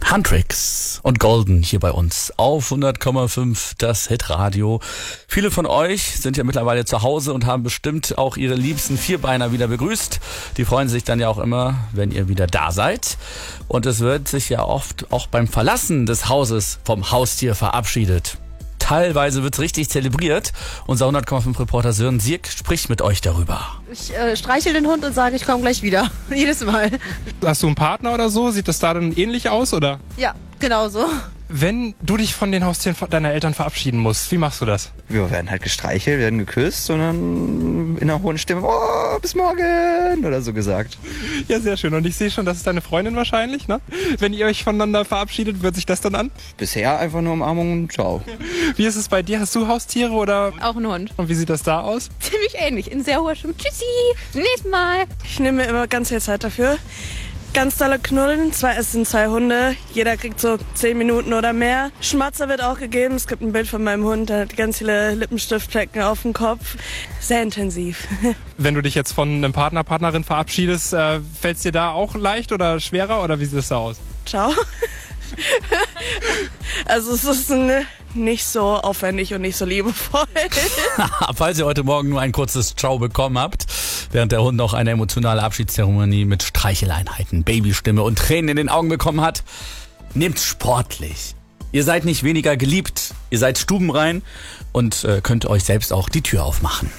Huntrix und Golden hier bei uns auf 100,5 das Hitradio. Viele von euch sind ja mittlerweile zu Hause und haben bestimmt auch ihre liebsten Vierbeiner wieder begrüßt. Die freuen sich dann ja auch immer, wenn ihr wieder da seid. Und es wird sich ja oft auch beim Verlassen des Hauses vom Haustier verabschiedet. Teilweise wird's richtig zelebriert. Unser 100,5 Reporter Sören Sierk spricht mit euch darüber. Ich streichel den Hund und sage, ich komme gleich wieder. Jedes Mal. Hast du einen Partner oder so? Sieht das da dann ähnlich aus, oder? Ja, genau so. Wenn du dich von den Haustieren deiner Eltern verabschieden musst, wie machst du das? Wir werden halt gestreichelt, werden geküsst und dann in einer hohen Stimme, oh, bis morgen oder so gesagt. Ja, sehr schön. Und ich sehe schon, das ist deine Freundin wahrscheinlich, ne? Wenn ihr euch voneinander verabschiedet, wird sich das dann an? Bisher einfach nur Umarmung und ciao. Wie ist es bei dir? Hast du Haustiere oder? Auch ein Hund. Und wie sieht das da aus? Ziemlich ähnlich. In sehr hoher Stimme. Tschüssi. Nächstes Mal. Ich nehme mir immer ganz viel Zeit dafür. Ganz dolle Knuddeln, es sind 2 Hunde, jeder kriegt so 10 Minuten oder mehr. Schmatzer wird auch gegeben, es gibt ein Bild von meinem Hund, der hat ganz viele Lippenstiftflecken auf dem Kopf. Sehr intensiv. Wenn du dich jetzt von einem Partner, Partnerin verabschiedest, fällt es dir da auch leicht oder schwerer oder wie sieht es da aus? Ciao. Also es ist nicht so aufwendig und nicht so liebevoll. Falls ihr heute Morgen nur ein kurzes Ciao bekommen habt, während der Hund noch eine emotionale Abschiedszeremonie mit Streicheleinheiten, Babystimme und Tränen in den Augen bekommen hat, nehmt's sportlich. Ihr seid nicht weniger geliebt, ihr seid stubenrein und könnt euch selbst auch die Tür aufmachen.